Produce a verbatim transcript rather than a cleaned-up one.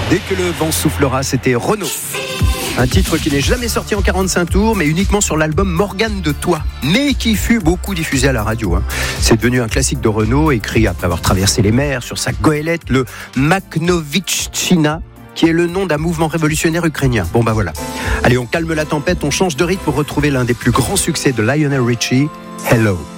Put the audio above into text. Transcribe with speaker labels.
Speaker 1: Dès que le vent soufflera, c'était Renaud. Un titre qui n'est jamais sorti en quarante-cinq tours, mais uniquement sur l'album Morgane de Toi, mais qui fut beaucoup diffusé à la radio. Hein. C'est devenu un classique de Renaud, écrit après avoir traversé les mers sur sa goélette, le Makhnovitchina, qui est le nom d'un mouvement révolutionnaire ukrainien. Bon bah voilà. Allez, on calme la tempête, on change de rythme pour retrouver l'un des plus grands succès de Lionel Richie, Hello.